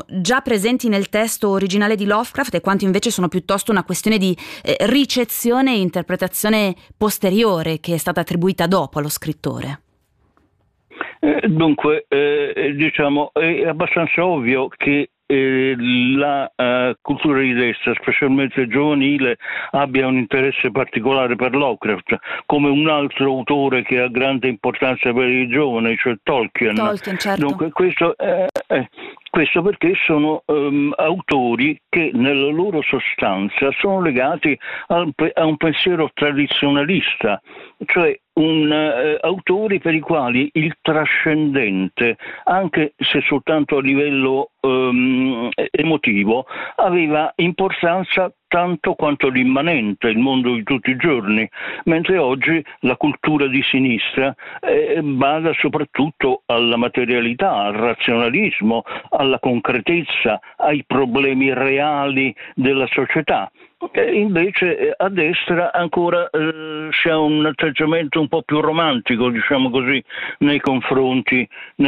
già presenti nel testo originale di Lovecraft e quanto invece sono piuttosto una questione di ricezione e interpretazione posteriore che è stata attribuita dopo allo scrittore? Dunque, diciamo, è abbastanza ovvio che la cultura di destra, specialmente giovanile, abbia un interesse particolare per Lovecraft, come un altro autore che ha grande importanza per i giovani, cioè Tolkien. Certo. Dunque, questo perché sono autori che nella loro sostanza sono legati a un pensiero tradizionalista, cioè autori per i quali il trascendente, anche se soltanto a livello emotivo, aveva importanza tanto quanto l'immanente, il mondo di tutti i giorni, mentre oggi la cultura di sinistra bada soprattutto alla materialità, al razionalismo, alla concretezza, ai problemi reali della società. Invece a destra ancora si ha un atteggiamento un po' più romantico, diciamo così, nei confronti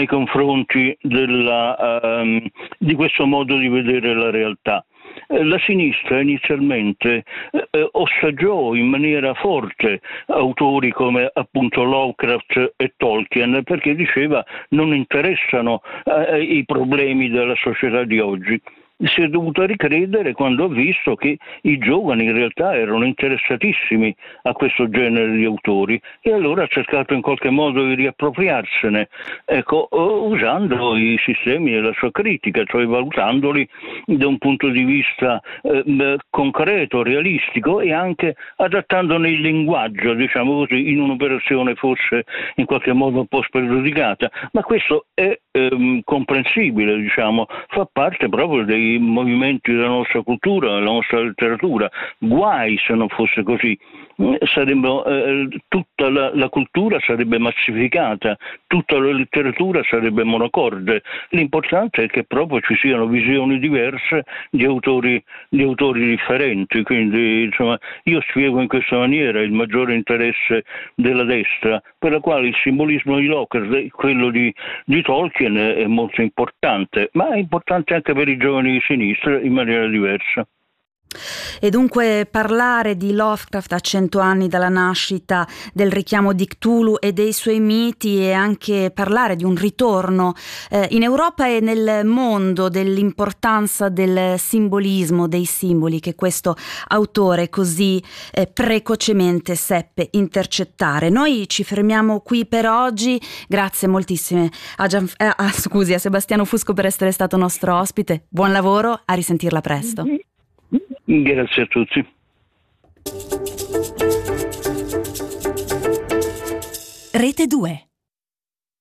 di questo modo di vedere la realtà. La sinistra inizialmente ossaggiò in maniera forte autori come appunto Lovecraft e Tolkien, perché diceva non interessano i problemi della società di oggi. Si è dovuto ricredere quando ha visto che i giovani in realtà erano interessatissimi a questo genere di autori e allora ha cercato in qualche modo di riappropriarsene, usando i sistemi della sua critica, cioè valutandoli da un punto di vista concreto, realistico e anche adattandone il linguaggio, diciamo così, in un'operazione forse in qualche modo un po' spregiudicata, ma questo è comprensibile, diciamo, fa parte proprio dei movimenti della nostra cultura, della nostra letteratura. Guai se non fosse così. Tutta la cultura sarebbe massificata, tutta la letteratura sarebbe monocorde. L'importante è che proprio ci siano visioni diverse di autori differenti. Quindi, insomma, io spiego in questa maniera il maggiore interesse della destra, per la quale il simbolismo di Lovecraft e quello di Tolkien è molto importante, ma è importante anche per i giovani di sinistra in maniera diversa. E dunque parlare di Lovecraft a 100 anni dalla nascita, del richiamo di Cthulhu e dei suoi miti, e anche parlare di un ritorno in Europa e nel mondo, dell'importanza del simbolismo, dei simboli che questo autore così precocemente seppe intercettare. Noi ci fermiamo qui per oggi, grazie moltissime a Sebastiano Fusco per essere stato nostro ospite, buon lavoro, a risentirla presto. Grazie a tutti. Rete 2.